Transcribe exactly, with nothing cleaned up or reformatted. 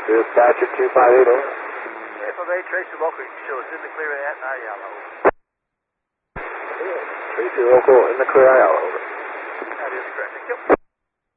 Dispatcher two five eight, over. F of A, Tracy Local, you can show us in the clear at Ayala. Tracy Local in the clear, Ayala, over. That is correct. Thank you.